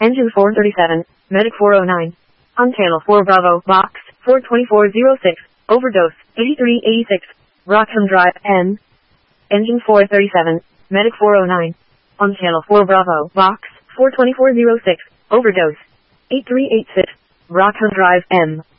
Engine 437, Medic 409. On tail 4 Bravo, box 42406, overdose 8386, Rockham Drive, M. Engine 437, Medic 409. On tail 4 Bravo, box 42406, overdose 8386, Rockham Drive, M.